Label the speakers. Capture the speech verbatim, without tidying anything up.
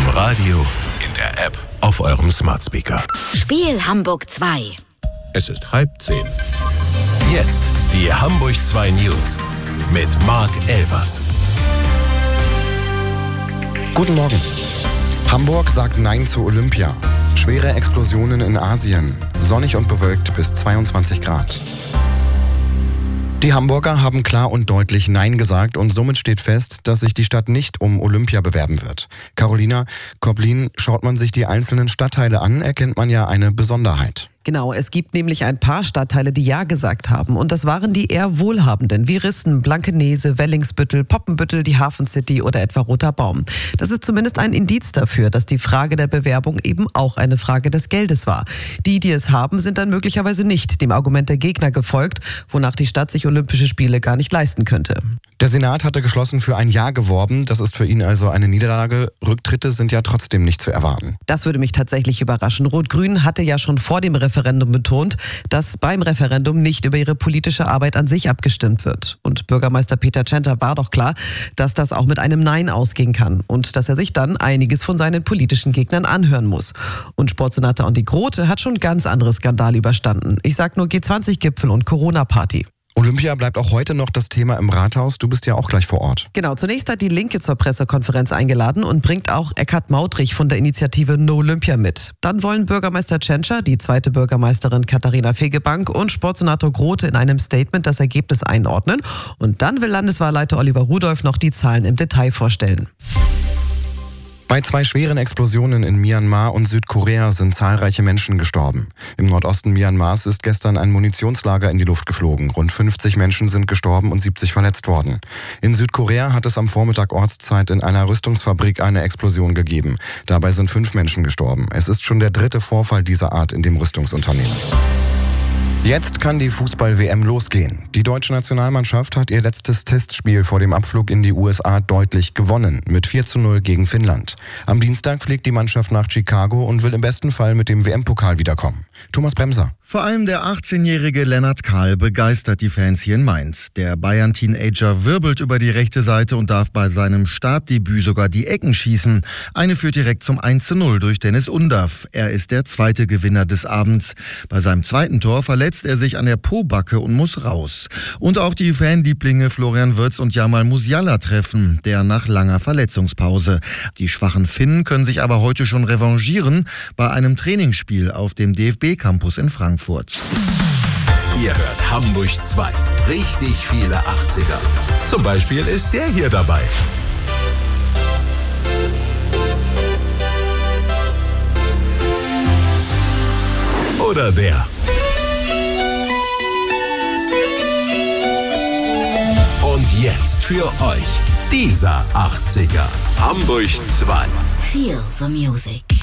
Speaker 1: Radio, in der App, auf eurem Smart Speaker.
Speaker 2: Spiel Hamburg zwei.
Speaker 1: Es ist halb zehn. Jetzt die Hamburg zwei News mit Marc Elbers.
Speaker 3: Guten Morgen. Hamburg sagt Nein zu Olympia. Schwere Explosionen in Asien. Sonnig und bewölkt bis zweiundzwanzig Grad. Die Hamburger haben klar und deutlich Nein gesagt und somit steht fest, dass sich die Stadt nicht um Olympia bewerben wird. Carolina Koblin, schaut man sich die einzelnen Stadtteile an, erkennt man ja eine Besonderheit.
Speaker 4: Genau, es gibt nämlich ein paar Stadtteile, die Ja gesagt haben. Und das waren die eher wohlhabenden, wie Rissen, Blankenese, Wellingsbüttel, Poppenbüttel, die Hafen City oder etwa Roter Baum. Das ist zumindest ein Indiz dafür, dass die Frage der Bewerbung eben auch eine Frage des Geldes war. Die, die es haben, sind dann möglicherweise nicht dem Argument der Gegner gefolgt, wonach die Stadt sich Olympische Spiele gar nicht leisten könnte.
Speaker 3: Der Senat hatte geschlossen für ein Ja geworben. Das ist für ihn also eine Niederlage. Rücktritte sind ja trotzdem nicht zu erwarten.
Speaker 4: Das würde mich tatsächlich überraschen. Rot-Grün hatte ja schon vor dem Referendum betont, dass beim Referendum nicht über ihre politische Arbeit an sich abgestimmt wird. Und Bürgermeister Peter Tschentscher war doch klar, dass das auch mit einem Nein ausgehen kann und dass er sich dann einiges von seinen politischen Gegnern anhören muss. Und Sportsenator Andi Grote hat schon ganz andere Skandale überstanden. Ich sag nur G zwanzig Gipfel und Corona-Party.
Speaker 3: Olympia bleibt auch heute noch das Thema im Rathaus. Du bist ja auch gleich vor Ort.
Speaker 4: Genau, zunächst hat die Linke zur Pressekonferenz eingeladen und bringt auch Eckhard Mautrich von der Initiative No Olympia mit. Dann wollen Bürgermeister Tschentscher, die zweite Bürgermeisterin Katharina Fegebank und Sportsenator Grote in einem Statement das Ergebnis einordnen. Und dann will Landeswahlleiter Oliver Rudolph noch die Zahlen im Detail vorstellen.
Speaker 3: Bei zwei schweren Explosionen in Myanmar und Südkorea sind zahlreiche Menschen gestorben. Im Nordosten Myanmars ist gestern ein Munitionslager in die Luft geflogen. Rund fünfzig Menschen sind gestorben und siebzig verletzt worden. In Südkorea hat es am Vormittag Ortszeit in einer Rüstungsfabrik eine Explosion gegeben. Dabei sind fünf Menschen gestorben. Es ist schon der dritte Vorfall dieser Art in dem Rüstungsunternehmen. Jetzt kann die Fußball-W M losgehen. Die deutsche Nationalmannschaft hat ihr letztes Testspiel vor dem Abflug in die U S A deutlich gewonnen, mit vier zu null gegen Finnland. Am Dienstag fliegt die Mannschaft nach Chicago und will im besten Fall mit dem W M-Pokal wiederkommen. Thomas Bremser.
Speaker 5: Vor allem der achtzehnjährige Lennart Kahl begeistert die Fans hier in Mainz. Der Bayern-Teenager wirbelt über die rechte Seite und darf bei seinem Startdebüt sogar die Ecken schießen. Eine führt direkt zum eins zu null durch Dennis Undaff. Er ist der zweite Gewinner des Abends. Bei seinem zweiten Tor verletzt er sich an der Pobacke und muss raus. Und auch die Fanlieblinge Florian Wirtz und Jamal Musiala treffen, der nach langer Verletzungspause. Die schwachen Finnen können sich aber heute schon revanchieren bei einem Trainingsspiel auf dem D F B-Campus in Frankfurt.
Speaker 1: Ihr hört Hamburg zwei. Richtig viele achtziger. Zum Beispiel ist der hier dabei. Oder der. Und jetzt für euch dieser achtziger. Hamburg zwei.
Speaker 2: Feel the music.